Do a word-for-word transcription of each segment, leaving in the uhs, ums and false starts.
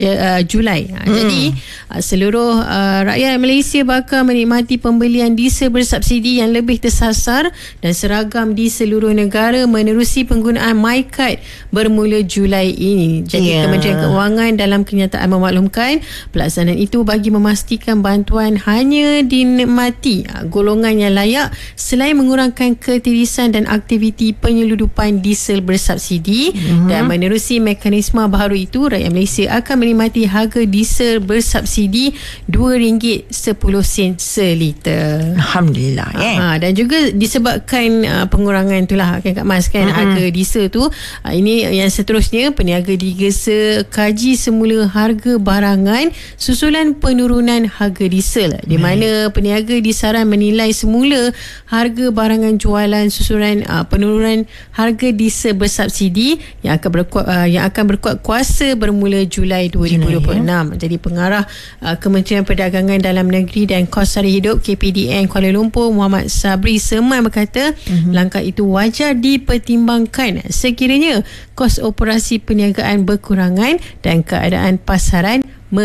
Uh, Julai. Uh, hmm. Jadi uh, seluruh uh, rakyat Malaysia bakal menikmati pembelian diesel bersubsidi yang lebih tersasar dan seragam di seluruh negara menerusi penggunaan MyCard bermula Julai ini. Jadi yeah. Kementerian Keuangan dalam kenyataan memaklumkan pelaksanaan itu bagi memastikan bantuan hanya dinikmati uh, golongan yang layak selain mengurangkan ketirisan dan aktiviti penyeludupan diesel bersubsidi. Hmm. Dan menerusi mekanisme baru itu, rakyat Malaysia akan menikmati harga diesel bersubsidi dua ringgit sepuluh sen seliter. Alhamdulillah. Eh. Ha, dan juga disebabkan uh, pengurangan itulah kan Kak Mas kan, mm-hmm. harga diesel tu. Uh, ini yang seterusnya, peniaga digesa kaji semula harga barangan susulan penurunan harga diesel. Di mana hmm. peniaga disaran menilai semula harga barangan jualan susulan uh, penurunan harga diesel bersubsidi yang akan berkuat uh, yang akan berkuat kuasa bermula Julai dua ribu dua puluh enam. Jadi pengarah uh, Kementerian Perdagangan Dalam Negeri dan Kos Sara Hidup K P D N Kuala Lumpur, Muhammad Sabri Seman berkata, mm-hmm. langkah itu wajar dipertimbangkan sekiranya kos operasi perniagaan berkurangan dan keadaan pasaran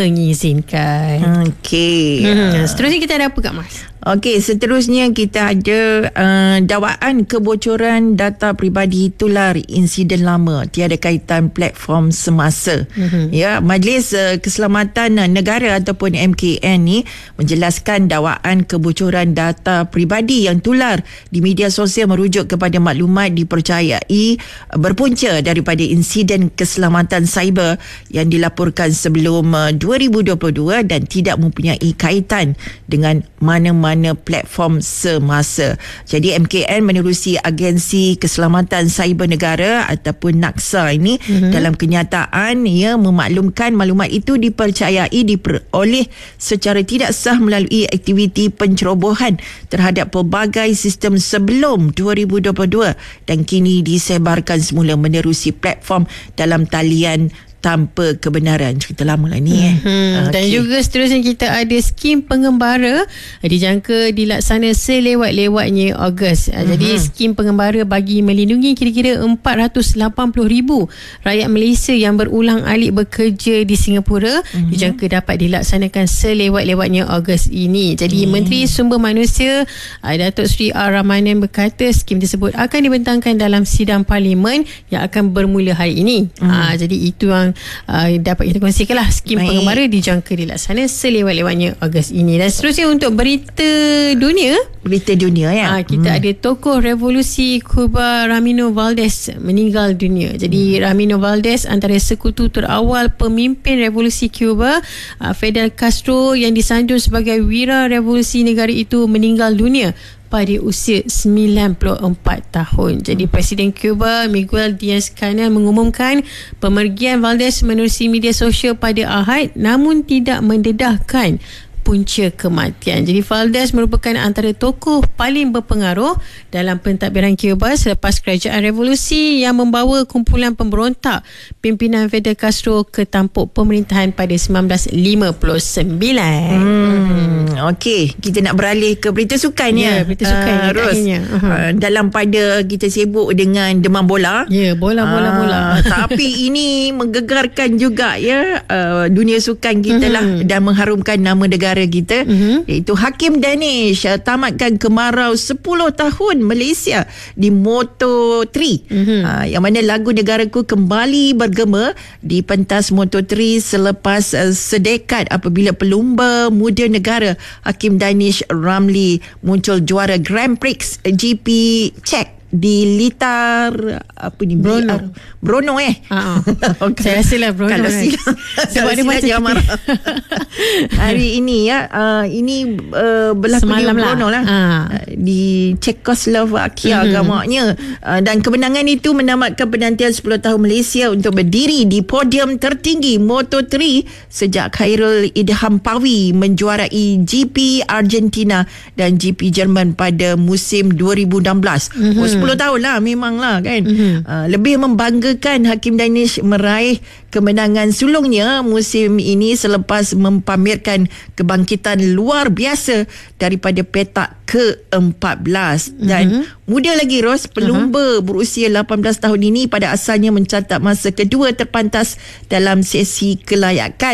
mengizinkan. Okey. Hmm. Seterusnya kita ada apa Kak Mas? Okey, seterusnya kita ada uh, dakwaan kebocoran data peribadi tular insiden lama tiada kaitan platform semasa. Mm-hmm. Ya, Majlis uh, Keselamatan Negara ataupun M K N ni menjelaskan dakwaan kebocoran data peribadi yang tular di media sosial merujuk kepada maklumat dipercayai uh, berpunca daripada insiden keselamatan cyber yang dilaporkan sebelum uh, dua ribu dua puluh dua dan tidak mempunyai kaitan dengan mana-mana platform semasa. Jadi M K N menerusi Agensi Keselamatan Cyber Negara ataupun NAKSA ini, mm-hmm. dalam kenyataan ia memaklumkan maklumat itu dipercayai diperoleh secara tidak sah melalui aktiviti pencerobohan terhadap pelbagai sistem sebelum dua ribu dua puluh dua dan kini disebarkan semula menerusi platform dalam talian tanpa kebenaran. Cerita lama lah ni. Hmm. Okay. Dan juga seterusnya kita ada skim pengembara dijangka dilaksana selewat-lewatnya Ogos. Hmm. Jadi skim pengembara bagi melindungi kira-kira empat ratus lapan puluh ribu rakyat Malaysia yang berulang alik bekerja di Singapura, hmm. dijangka dapat dilaksanakan selewat-lewatnya Ogos ini. Jadi hmm. Menteri Sumber Manusia Datuk Seri R. Ramanan berkata skim tersebut akan dibentangkan dalam sidang parlimen yang akan bermula hari ini. Hmm. Ha, jadi itu yang Uh, dapat kita kongsikanlah, skim Baik. pengembara dijangka dilaksana selewat-lewatnya Ogos ini. Dan seterusnya untuk berita dunia, berita dunia ya. Uh, kita hmm. ada tokoh revolusi Cuba Ramiro Valdez meninggal dunia. Jadi hmm. Ramiro Valdez antara sekutu terawal pemimpin revolusi Cuba, uh, Fidel Castro, yang disanjung sebagai wira revolusi negara itu meninggal dunia pada usia sembilan puluh empat tahun. Jadi Presiden Cuba Miguel Diaz-Canel mengumumkan pemergian Valdez menerusi media sosial pada Ahad, namun tidak mendedahkan punca kematian. Jadi Valdez merupakan antara tokoh paling berpengaruh dalam pentadbiran Cuba selepas kerajaan revolusi yang membawa kumpulan pemberontak pimpinan Fidel Castro ke tampuk pemerintahan pada sembilan belas lima puluh sembilan. Hmm, Okey, kita nak beralih ke berita sukan ya. Ya, berita sukan uh, Ros. Uh-huh. Uh, dalam pada kita sibuk dengan demam bola. Ya, bola bola uh, bola. Tapi ini menggegarkan juga ya uh, dunia sukan kita lah, uh-huh. dan mengharumkan nama negara kita, uh-huh. iaitu Hakim Danish uh, tamatkan kemarau sepuluh tahun Malaysia di Moto tiga, uh-huh. uh, yang mana lagu Negaraku kembali bergema di pentas Moto tiga selepas uh, sedekad apabila pelumba muda negara Hakim Danish Ramli muncul juara Grand Prix G P Czech di Litar apa ni Brno B R, Brno eh uh-huh. Saya rasa lah Brno kalau kan. silap sebab dia macam jangan marah. Hari ini ya uh, ini uh, berlaku di Brno lah, lah. Uh. di Czechoslovakia, mm-hmm. agamanya, uh, dan kemenangan itu menamatkan penantian sepuluh tahun Malaysia untuk berdiri di podium tertinggi Moto tiga sejak Khairul Idham Pawi menjuarai G P Argentina dan G P Jerman pada musim dua ribu enam belas. Mm-hmm. puluh tahun lah memanglah kan. Mm-hmm. Uh, lebih membanggakan Hakim Danish meraih kemenangan sulungnya musim ini selepas mempamerkan kebangkitan luar biasa daripada petak keempat belas. Dan mm-hmm. muda lagi Ros, pelumba uh-huh. berusia lapan belas tahun ini pada asalnya mencatat masa kedua terpantas dalam sesi kelayakan.